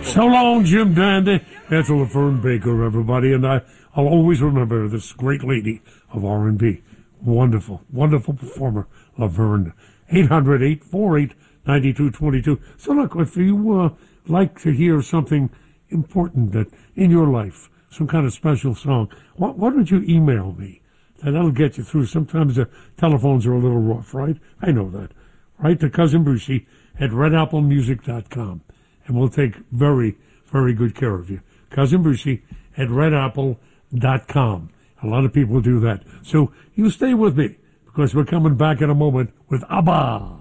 So long, Jim Dandy. That's Laverne Baker, everybody, and I'll always remember this great lady of R&B. Wonderful, wonderful performer, Laverne. 800-848-9222. So look, if you like to hear something important that in your life, some kind of special song, why don't you email me? And that'll get you through. Sometimes the telephones are a little rough, right? I know that. Write to Cousin Brucey at redapplemusic.com, and we'll take very, very good care of you. Cousin Brucey at redapple.com. A lot of people do that. So you stay with me, because we're coming back in a moment with ABBA.